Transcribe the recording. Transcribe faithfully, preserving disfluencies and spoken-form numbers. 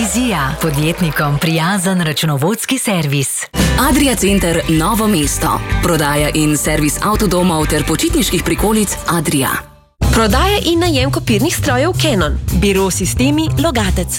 Vizija, podjetnikom prijazen računovodski servis. Adria Center Novo mesto. Prodaja in servis avtodomov ter počitniških prikolic Adria. Prodaja in najem kopirnih strojev Canon. Biro Sistemi Logatec.